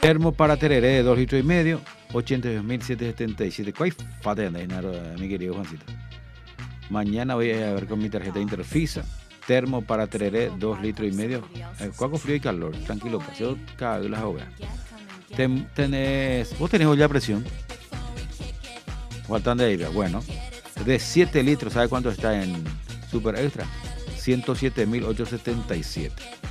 Termo para tereré de 2 litros y medio, 82.777. ¿Cuál falta de dinero, mi querido Juancito? Mañana voy a ver con mi tarjeta de Interfisa. Termo para tereré, 2 litros y medio. ¿Cuál frío y calor? Tranquilo, paseo cada vez las hogas. Vos tenés ya presión. Faltan de aire. Bueno, de 7 litros, ¿sabe cuánto está en Super Extra? 107.877.